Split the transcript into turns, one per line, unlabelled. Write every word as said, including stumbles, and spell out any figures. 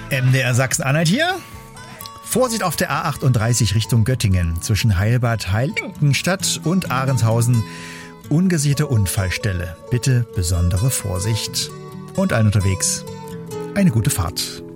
M D R Sachsen-Anhalt hier. Vorsicht auf der A achtunddreißig Richtung Göttingen zwischen Heilbad Heiligenstadt und Ahrenshausen. Ungesicherte Unfallstelle. Bitte besondere Vorsicht. Und allen unterwegs eine gute Fahrt.